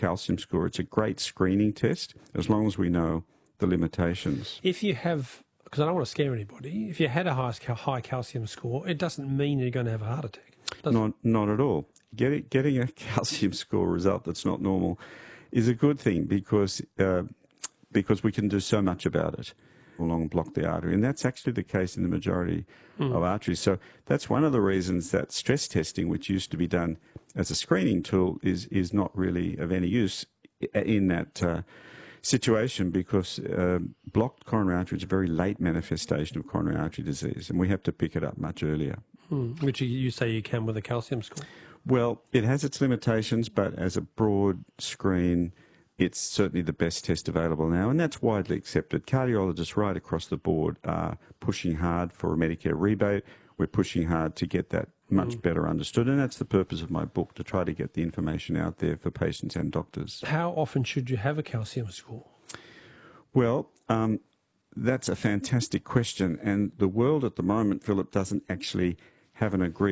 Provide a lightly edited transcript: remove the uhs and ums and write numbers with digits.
calcium score. It's a great screening test as long as we know the limitations. If you have, because I don't want to scare anybody, if you had a high calcium score, it doesn't mean you're going to have a heart attack. Not at all. Getting a calcium score result that's not normal is a good thing because we can do so much about it along block the artery. And that's actually the case in the majority of arteries. So that's one of the reasons that stress testing, which used to be done as a screening tool, is not really of any use in that situation, because blocked coronary artery is a very late manifestation of coronary artery disease, and we have to pick it up much earlier. Which you say you can with a calcium score? Well, it has its limitations, but as a broad screen, it's certainly the best test available now, and that's widely accepted. Cardiologists right across the board are pushing hard for a Medicare rebate. We're pushing hard to get that much better understood, and that's the purpose of my book, to try to get the information out there for patients and doctors. How often should you have a calcium score? Well, that's a fantastic question, and the world at the moment, Philip, doesn't actually have an agreed